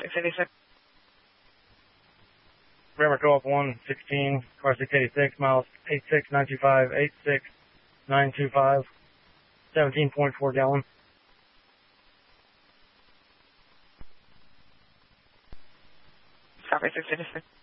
686. Bremer Co-op 116, car 686, miles 86925, 86925, 17.4 gallon. Copy 686.